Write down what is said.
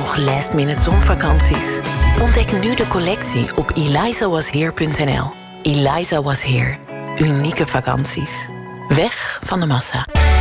nog last-minute zonvakanties? Ontdek nu de collectie op elizawasheer.nl. Eliza Was Here. Unieke vakanties. Weg van de massa.